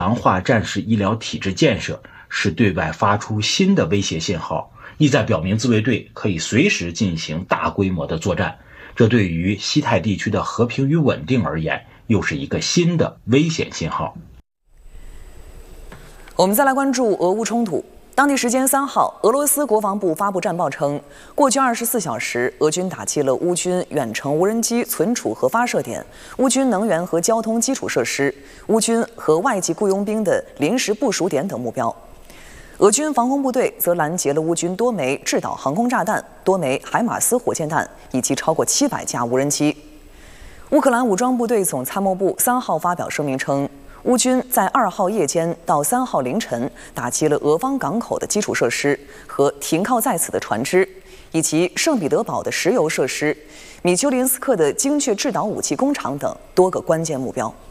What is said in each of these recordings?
强化战时医疗体制建设，是对外发出新的威胁信号，意在表明自卫队可以随时进行大规模的作战。这对于西太地区的和平与稳定而言，又是一个新的危险信号。 我们再来关注俄乌冲突。当地时间3号，俄罗斯国防部发布战报称，过去24小时，俄军打击了乌军远程无人机存储和发射点、乌军能源和交通基础设施、乌军和外籍雇佣兵的临时部署点等目标。俄军防空部队则拦截了乌军多枚制导航空炸弹、多枚海马斯火箭弹以及超过700架无人机。乌克兰武装部队总参谋部3号发表声明称，乌军在2号夜间到3号凌晨打击了俄方港口的基础设施和停靠在此的船只，以及圣彼得堡的石油设施、米丘林斯克的精确制导武器工厂等多个关键目标。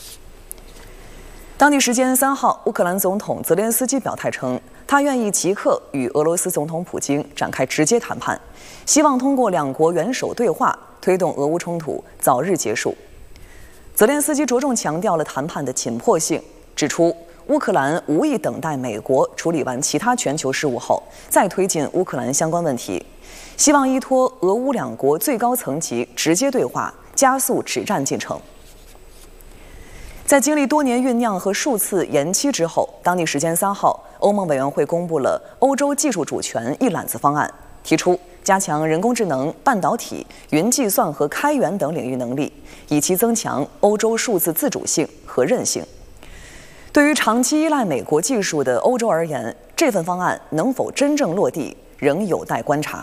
当地时间3号，乌克兰总统泽连斯基表态称，他愿意即刻与俄罗斯总统普京展开直接谈判，希望通过2国元首对话推动俄乌冲突早日结束。泽连斯基着重强调了谈判的紧迫性，指出乌克兰无意等待美国处理完其他全球事务后再推进乌克兰相关问题，希望依托俄乌2国最高层级直接对话，加速止战进程。在经历多年酝酿和数次延期之后，当地时间3号，欧盟委员会公布了欧洲技术主权一揽子方案，提出加强人工智能、半导体、云计算和开源等领域能力，以期增强欧洲数字自主性和韧性。对于长期依赖美国技术的欧洲而言，这份方案能否真正落地，仍有待观察。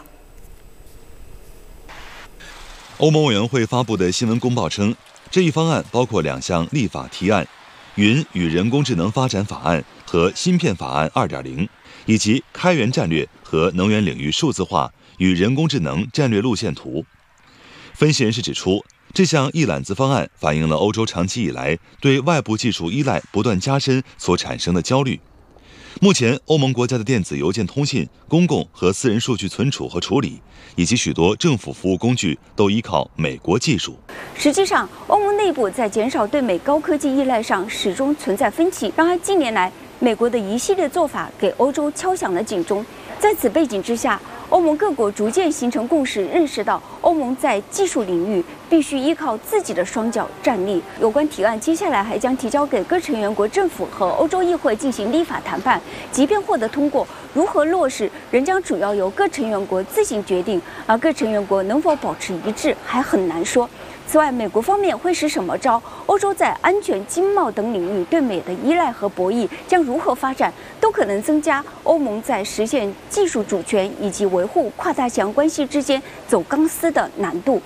欧盟委员会发布的新闻公报称，这一方案包括2项立法提案：云与人工智能发展法案和芯片法案 2.0， 以及开源战略和能源领域数字化与人工智能战略路线图。分析人士指出，这项一揽子方案反映了欧洲长期以来对外部技术依赖不断加深所产生的焦虑。目前，欧盟国家的电子邮件通信、公共和私人数据存储和处理，以及许多政府服务工具都依靠美国技术。 实际上，欧盟内部在减少对美高科技依赖上始终存在分歧。然而，近年来美国的一系列做法给欧洲敲响了警钟。在此背景之下，欧盟各国逐渐形成共识，认识到欧盟在技术领域必须依靠自己的双脚站立。有关提案接下来还将提交给各成员国政府和欧洲议会进行立法谈判。即便获得通过，如何落实仍将主要由各成员国自行决定，而各成员国能否保持一致还很难说。此外，美国方面会使什么招？欧洲在安全、经贸等领域对美的依赖和博弈将如何发展，都可能增加欧盟在实现技术主权以及维护跨大西洋关系之间走钢丝的难度。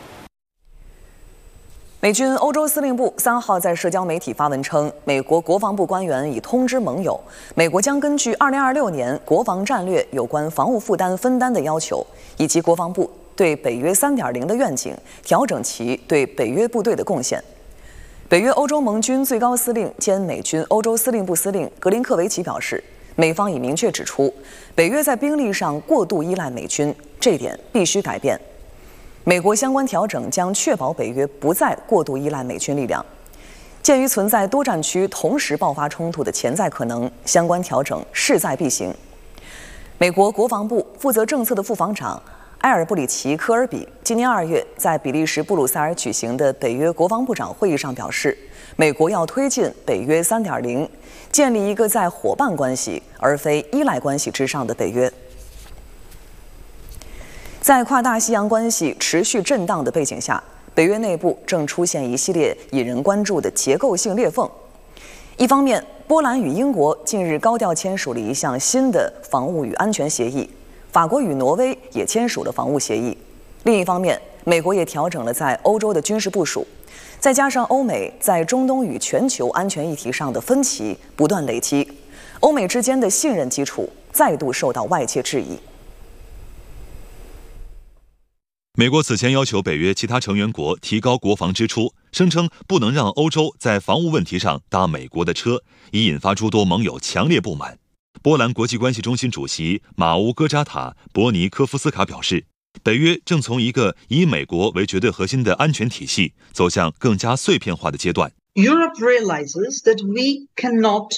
美军欧洲司令部3号在社交媒体发文称，美国国防部官员已通知盟友，美国将根据2026年国防战略有关防务负担分担的要求，以及国防部对北约 3.0 的愿景，调整其对北约部队的贡献。北约欧洲盟军最高司令兼美军欧洲司令部司令格林克维奇表示，美方已明确指出，北约在兵力上过度依赖美军，这点必须改变。美国相关调整将确保北约不再过度依赖美军力量。鉴于存在多战区同时爆发冲突的潜在可能，相关调整势在必行。美国国防部负责政策的副防长埃尔布里奇·科尔比今年2月在比利时布鲁塞尔举行的北约国防部长会议上表示，美国要推进北约 3.0， 建立一个在伙伴关系而非依赖关系之上的北约。在跨大西洋关系持续震荡的背景下，北约内部正出现一系列引人关注的结构性裂缝。一方面，波兰与英国近日高调签署了一项新的防务与安全协议，法国与挪威也签署了防务协议。另一方面，美国也调整了在欧洲的军事部署，再加上欧美在中东与全球安全议题上的分歧不断累积，欧美之间的信任基础再度受到外界质疑。 美国此前要求北约其他成员国提高国防支出，声称不能让欧洲在防务问题上搭美国的车，已引发诸多盟友强烈不满。波兰国际关系中心主席马乌戈扎塔·博尼科夫斯卡表示，北约正从一个以美国为绝对核心的安全体系走向更加碎片化的阶段。 Europe realizes that we cannot